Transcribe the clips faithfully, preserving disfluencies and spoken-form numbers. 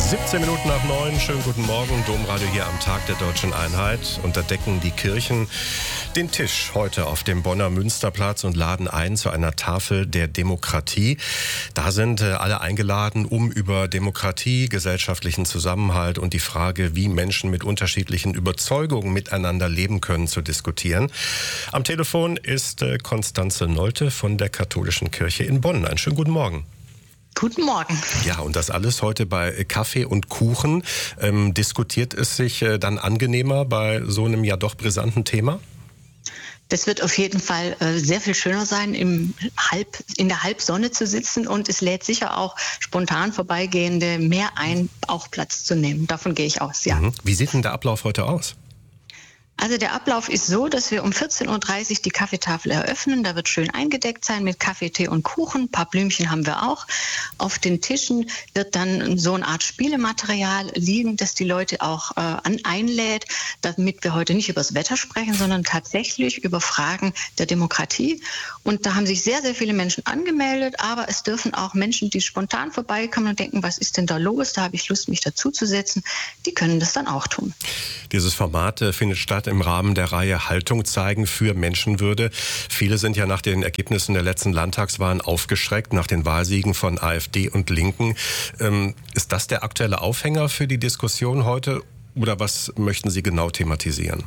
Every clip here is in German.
siebzehn Minuten nach neun, schönen guten Morgen, Domradio hier am Tag der Deutschen Einheit. Und da decken die Kirchen den Tisch heute auf dem Bonner Münsterplatz und laden ein zu einer Tafel der Demokratie. Da sind äh, alle eingeladen, um über Demokratie, gesellschaftlichen Zusammenhalt und die Frage, wie Menschen mit unterschiedlichen Überzeugungen miteinander leben können, zu diskutieren. Am Telefon ist äh, Constanze Nolte von der Katholischen Kirche in Bonn. Einen schönen guten Morgen. Guten Morgen. Ja, und das alles heute bei Kaffee und Kuchen. Ähm, diskutiert es sich äh, dann angenehmer bei so einem ja doch brisanten Thema? Das wird auf jeden Fall äh, sehr viel schöner sein, im Halb, in der Halbsonne zu sitzen, und es lädt sicher auch spontan Vorbeigehende mehr ein, auch Platz zu nehmen. Davon gehe ich aus, ja. Mhm. Wie sieht denn der Ablauf heute aus? Also der Ablauf ist so, dass wir um vierzehn Uhr dreißig die Kaffeetafel eröffnen. Da wird schön eingedeckt sein mit Kaffee, Tee und Kuchen. Ein paar Blümchen haben wir auch. Auf den Tischen wird dann so eine Art Spielematerial liegen, das die Leute auch äh, an, einlädt, damit wir heute nicht über das Wetter sprechen, sondern tatsächlich über Fragen der Demokratie. Und da haben sich sehr, sehr viele Menschen angemeldet, aber es dürfen auch Menschen, die spontan vorbeikommen und denken, was ist denn da los? Da habe ich Lust, mich dazuzusetzen. Die können das dann auch tun. Dieses Format äh, findet statt im Rahmen der Reihe Haltung zeigen für Menschenwürde. Viele sind ja nach den Ergebnissen der letzten Landtagswahlen aufgeschreckt, nach den Wahlsiegen von AfD und Linken. Ähm, ist das der aktuelle Aufhänger für die Diskussion heute, oder was möchten Sie genau thematisieren?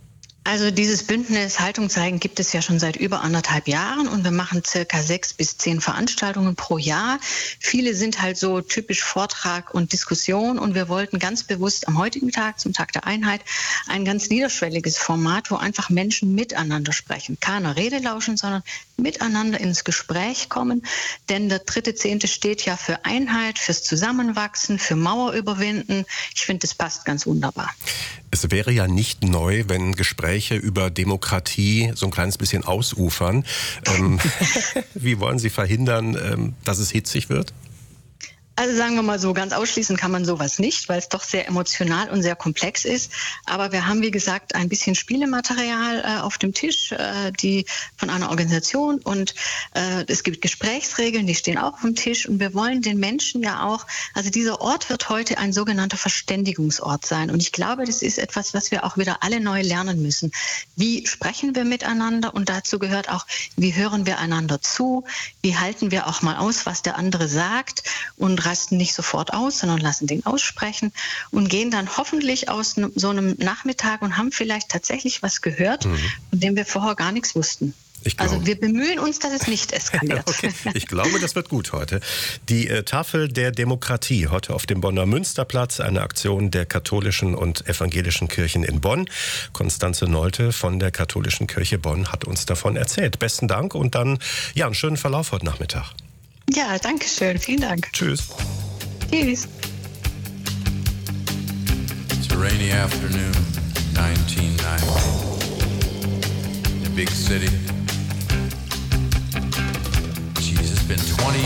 Also dieses Bündnis Haltung zeigen gibt es ja schon seit über anderthalb Jahren, und wir machen circa sechs bis zehn Veranstaltungen pro Jahr. Viele sind halt so typisch Vortrag und Diskussion, und wir wollten ganz bewusst am heutigen Tag, zum Tag der Einheit, ein ganz niederschwelliges Format, wo einfach Menschen miteinander sprechen. Keiner Rede lauschen, sondern miteinander ins Gespräch kommen. Denn der dritte Zehnte steht ja für Einheit, fürs Zusammenwachsen, für Mauer überwinden. Ich finde, das passt ganz wunderbar. Es wäre ja nicht neu, wenn Gespräche über Demokratie so ein kleines bisschen ausufern. Ähm, wie wollen Sie verhindern, ähm, dass es hitzig wird? Also sagen wir mal so, ganz ausschließen kann man sowas nicht, weil es doch sehr emotional und sehr komplex ist. Aber wir haben, wie gesagt, ein bisschen Spielematerial äh, auf dem Tisch, äh, die von einer Organisation, und äh, es gibt Gesprächsregeln, die stehen auch auf dem Tisch, und wir wollen den Menschen ja auch, also dieser Ort wird heute ein sogenannter Verständigungsort sein, und ich glaube, das ist etwas, was wir auch wieder alle neu lernen müssen. Wie sprechen wir miteinander, und dazu gehört auch, wie hören wir einander zu, wie halten wir auch mal aus, was der andere sagt, und rasten nicht sofort aus, sondern lassen den aussprechen und gehen dann hoffentlich aus so einem Nachmittag und haben vielleicht tatsächlich was gehört, mhm. von dem wir vorher gar nichts wussten. Also wir bemühen uns, dass es nicht eskaliert. Okay. Ich glaube, das wird gut heute. Die äh, Tafel der Demokratie, heute auf dem Bonner Münsterplatz, eine Aktion der katholischen und evangelischen Kirchen in Bonn. Constanze Nolte von der Katholischen Kirche Bonn hat uns davon erzählt. Besten Dank und dann ja, einen schönen Verlauf heute Nachmittag. Ja, danke schön. Vielen Dank. Tschüss. Tschüss. It's a rainy afternoon, nineteen ninety. In a big city. Geez, it's been twenty